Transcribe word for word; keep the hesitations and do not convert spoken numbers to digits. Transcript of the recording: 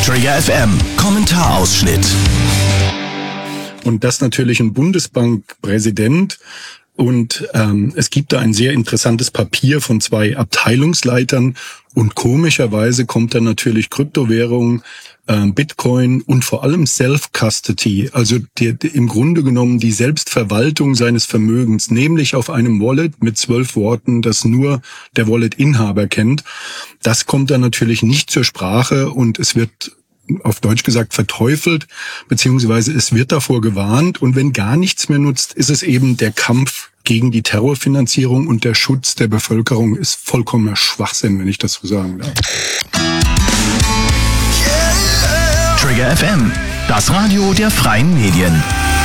Trigger F M, Kommentarausschnitt. Und das natürlich ein Bundesbankpräsident. Und ähm, es gibt da ein sehr interessantes Papier von zwei Abteilungsleitern. Und komischerweise kommt dann natürlich Kryptowährung, ähm, Bitcoin und vor allem Self-Custody, also die, die, im Grunde genommen die Selbstverwaltung seines Vermögens, nämlich auf einem Wallet mit zwölf Worten, das nur der Wallet-Inhaber kennt. Das kommt dann natürlich nicht zur Sprache und es wird auf Deutsch gesagt verteufelt, beziehungsweise es wird davor gewarnt. Und wenn gar nichts mehr nutzt, ist es eben der Kampf gegen die Terrorfinanzierung und der Schutz der Bevölkerung ist vollkommener Schwachsinn, wenn ich das so sagen darf. Trigger F M, das Radio der freien Medien.